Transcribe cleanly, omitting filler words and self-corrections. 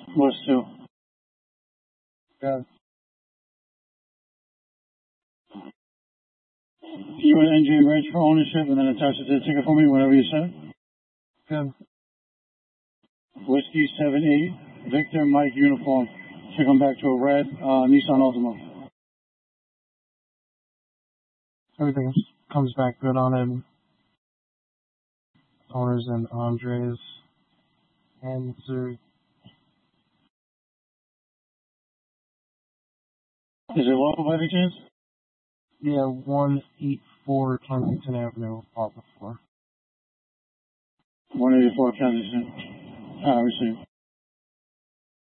Was 2. Good. You and NJ Reg for ownership, and then attach it to the ticket for me, whenever you said. Good. Whiskey 78, Victor Mike uniform. Should come back to a red Nissan Altima. Everything comes back good on it. Owners and Andres. And Zuri. Is it local by any chance? Yeah, 184 Kensington Avenue, apartment 4. 184 Kensington. Received.